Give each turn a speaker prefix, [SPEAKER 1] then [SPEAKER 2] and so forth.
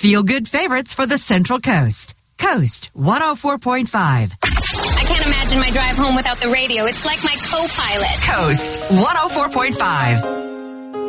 [SPEAKER 1] Feel-good favorites for the Central Coast. Coast 104.5.
[SPEAKER 2] I can't imagine my drive home without the radio. It's like my co-pilot.
[SPEAKER 1] Coast 104.5.